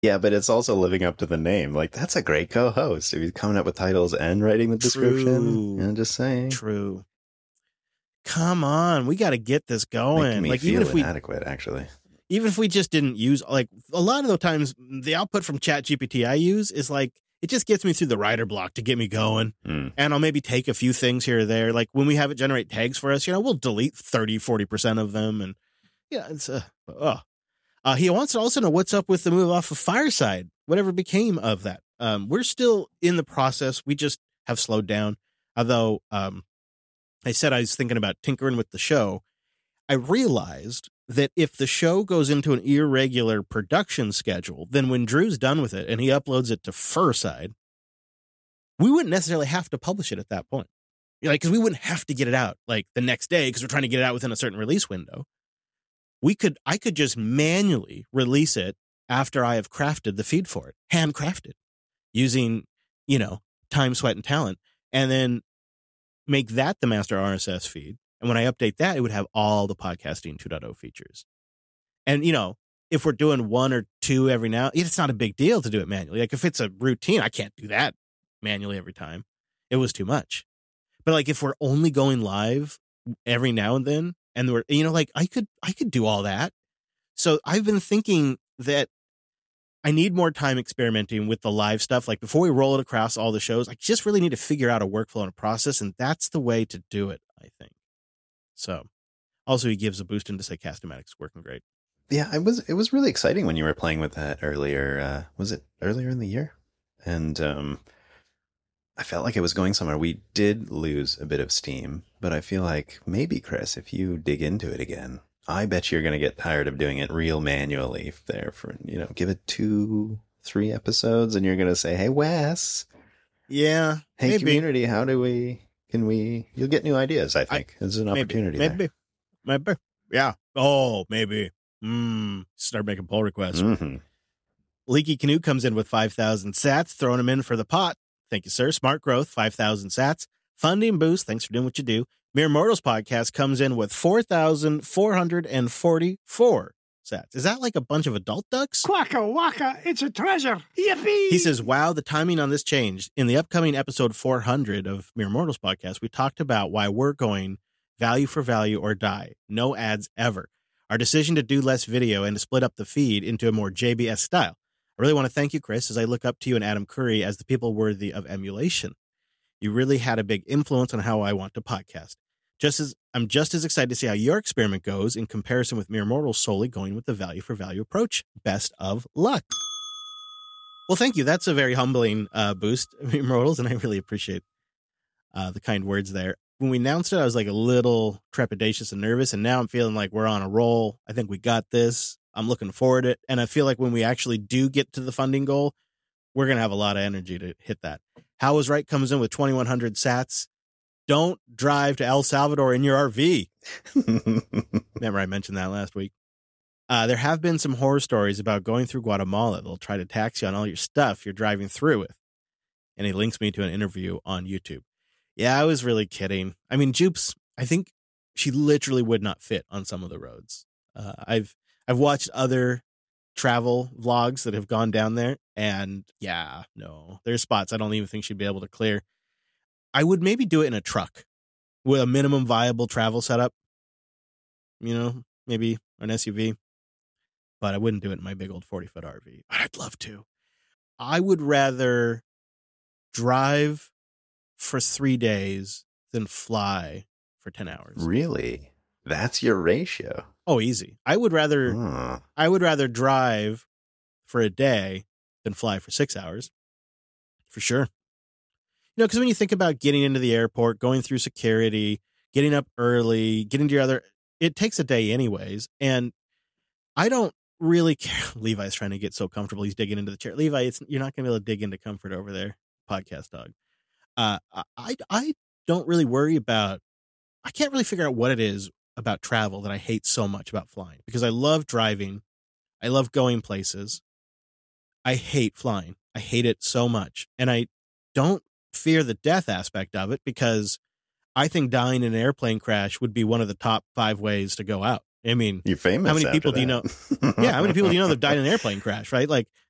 Yeah, but it's also living up to the name. Like, that's a great co-host. If he's coming up with titles and writing the description. True. I'm just saying. True. Come on, we got to get this going. Making me like feel even if inadequate, actually. even if we just didn't use, like, a lot of the times the output from ChatGPT I use is like, it just gets me through the writer block to get me going. And I'll maybe take a few things here or there. Like when we have it generate tags for us, we'll delete 30-40% of them. And yeah, it's he wants to also know what's up with the move off of Fireside, whatever became of that. We're still in the process. We just have slowed down. Although I said I was thinking about tinkering with the show, I realized that if the show goes into an irregular production schedule, then when Drew's done with it and he uploads it to Firside, we wouldn't necessarily have to publish it at that point. Because we wouldn't have to get it out like the next day because we're trying to get it out within a certain release window. I could just manually release it after I have crafted the feed for it, handcrafted, using, time, sweat, and talent, and then make that the master RSS feed. And when I update that, it would have all the podcasting 2.0 features. And, if we're doing one or two every now, it's not a big deal to do it manually. Like if it's a routine, I can't do that manually every time. It was too much. But like if we're only going live every now and then, and we're, I could do all that. So I've been thinking that I need more time experimenting with the live stuff. Like before we roll it across all the shows, I just really need to figure out a workflow and a process. And that's the way to do it, I think. So also he gives a boost into Sarcastic-Matic's working great. Yeah, it was really exciting when you were playing with that earlier. Was it earlier in the year? And I felt like it was going somewhere. We did lose a bit of steam, but I feel like maybe, Chris, if you dig into it again, I bet you're going to get tired of doing it real manually there for, give it 2-3 episodes and you're going to say, hey, Wes. Yeah. Hey, maybe. Community, you'll get new ideas, I think. There's an opportunity there. Maybe. Yeah. Oh, maybe. Start making pull requests. Mm-hmm. Leaky Canoe comes in with 5,000 sats, throwing them in for the pot. Thank you, sir. Smart Growth, 5,000 sats. Funding Boost, thanks for doing what you do. Mere Mortals Podcast comes in with 4,444 sats. Is that like a bunch of adult ducks? Quacka waka, it's a treasure. Yippee! He says, wow, the timing on this changed. In the upcoming episode 400 of Mere Mortals Podcast, we talked about why we're going value for value or die. No ads ever. Our decision to do less video and to split up the feed into a more JBS style. I really want to thank you, Chris, as I look up to you and Adam Curry as the people worthy of emulation. You really had a big influence on how I want to podcast. I'm just as excited to see how your experiment goes in comparison with Mere Mortals solely going with the value for value approach. Best of luck. Well, thank you. That's a very humbling boost, Mere Mortals, and I really appreciate the kind words there. When we announced it, I was like a little trepidatious and nervous, and now I'm feeling like we're on a roll. I think we got this. I'm looking forward to it, and I feel like when we actually do get to the funding goal, we're going to have a lot of energy to hit that. How is Right comes in with 2,100 sats. Don't drive to El Salvador in your RV. Remember I mentioned that last week. There have been some horror stories about going through Guatemala. They'll try to tax you on all your stuff you're driving through with. And he links me to an interview on YouTube. Yeah, I was really kidding. I mean, Jupes, I think she literally would not fit on some of the roads. I've watched other travel vlogs that have gone down there, and yeah, no, there's spots I don't even think she'd be able to clear. I would maybe do it in a truck with a minimum viable travel setup, maybe an SUV, but I wouldn't do it in my big old 40-foot RV. I'd love to. I would rather drive for 3 days than fly for 10 hours. Really? That's your ratio? Oh, easy. I would rather drive for a day than fly for 6 hours. For sure. Because when you think about getting into the airport, going through security, getting up early, getting to your other, it takes a day anyways. And I don't really care. Levi's trying to get so comfortable. He's digging into the chair. Levi, you're not going to be able to dig into comfort over there. Podcast dog. I don't really worry about, I can't really figure out what it is about travel that I hate so much about flying, because I love driving. I love going places. I hate flying. I hate it so much. And I don't fear the death aspect of it, because I think dying in an airplane crash would be one of the top 5 ways to go out. I mean, you're famous. How many people do you know? Yeah. How many people do you know that died in an airplane crash, right? Like,